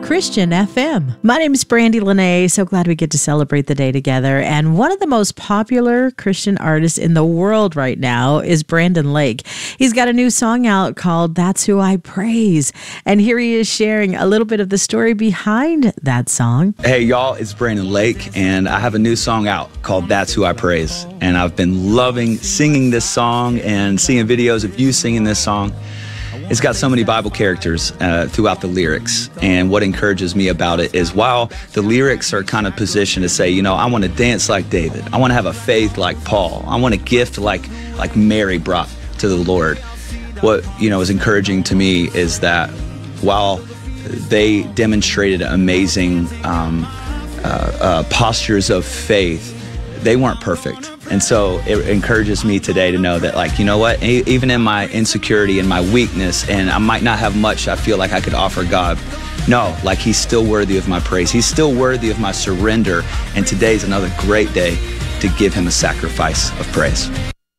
Christian FM. My name is Brandy Lene. So glad we get to celebrate the day together. And one of the most popular Christian artists in the world right now is Brandon Lake. He's got a new song out called That's Who I Praise. And here he is sharing a little bit of the story behind that song. Hey, y'all, it's Brandon Lake, and I have a new song out called That's Who I Praise. And I've been loving singing this song and seeing videos of you singing this song. It's got so many Bible characters throughout the lyrics, and what encourages me about it is while the lyrics are kind of positioned to say, you know, I want to dance like David, I want to have a faith like Paul, I want a gift like Mary brought to the Lord. What, you know, is encouraging to me is that while they demonstrated amazing postures of faith, they weren't perfect. And so it encourages me today to know that, like, you know what, even in my insecurity and my weakness, and I might not have much I feel like I could offer God, no, like, he's still worthy of my praise. He's still worthy of my surrender. And today's another great day to give him a sacrifice of praise.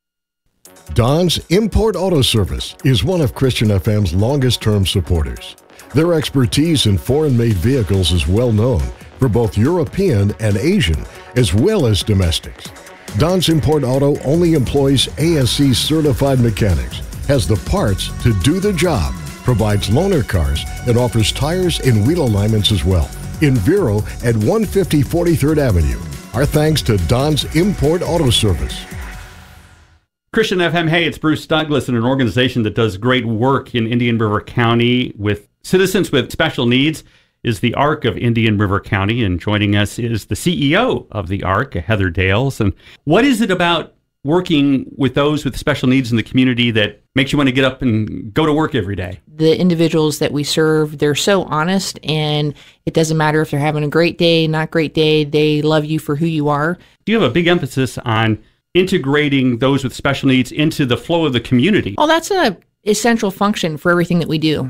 Don's Import Auto Service is one of Christian FM's longest-term supporters. Their expertise in foreign-made vehicles is well known for both European and Asian, as well as domestics. Don's Import Auto only employs ASC certified mechanics, has the parts to do the job, provides loaner cars, and offers tires and wheel alignments as well. In Vero at 150 43rd Avenue. Our thanks to Don's Import Auto Service. Christian FM, hey, it's Bruce Douglas and an organization that does great work in Indian River County with citizens with special needs is the ARC of Indian River County, and joining us is the CEO of the ARC, Heather Dales. And what is it about working with those with special needs in the community that makes you want to get up and go to work every day? The individuals that we serve, they're so honest, and it doesn't matter if they're having a great day, not great day, they love you for who you are. You have a big emphasis on integrating those with special needs into the flow of the community. Well, that's a essential function for everything that we do.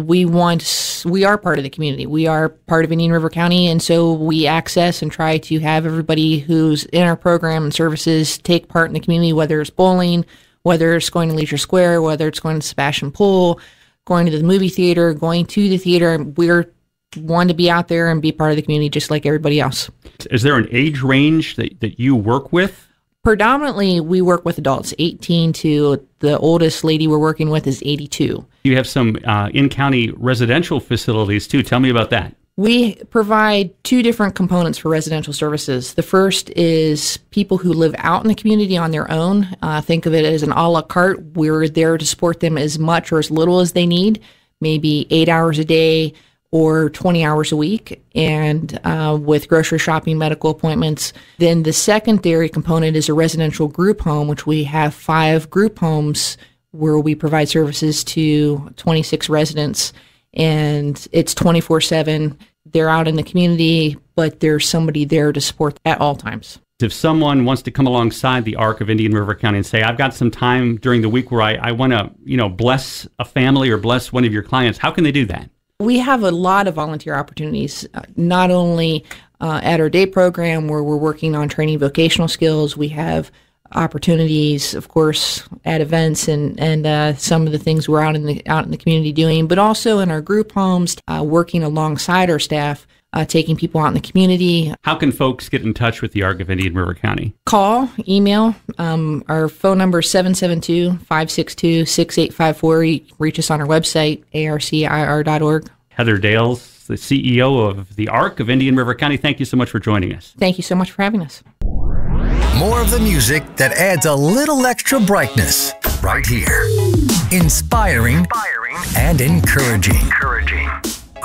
We are part of the community. We are part of Indian River County, and so we access and try to have everybody who's in our program and services take part in the community, whether it's bowling, whether it's going to Leisure Square, whether it's going to Sebastian Pool, going to the movie theater, going to the theater. We're want to be out there and be part of the community just like everybody else. Is there an age range that you work with? Predominantly, we work with adults, 18 to the oldest lady we're working with is 82. You have some in-county residential facilities, too. Tell me about that. We provide two different components for residential services. The first is people who live out in the community on their own. Think of it as an a la carte. We're there to support them as much or as little as they need, maybe 8 hours a day or 20 hours a week, and with grocery shopping, medical appointments. Then the secondary component is a residential group home, which we have 5 group homes where we provide services to 26 residents, and it's 24/7. They're out in the community, but there's somebody there to support at all times. If someone wants to come alongside the ARC of Indian River County and say, I've got some time during the week where I want to, bless a family or bless one of your clients, how can they do that? We have a lot of volunteer opportunities, not only at our day program where we're working on training vocational skills. We have opportunities, of course, at events and some of the things we're out in the community doing, but also in our group homes, working alongside our staff, taking people out in the community. How can folks get in touch with the ARC of Indian River County? Call, email. Our phone number is 772-562-6854. Reach us on our website, arcir.org. Heather Dales, the CEO of the ARC of Indian River County, thank you so much for joining us. Thank you so much for having us. More of the music that adds a little extra brightness right here. Inspiring and encouraging.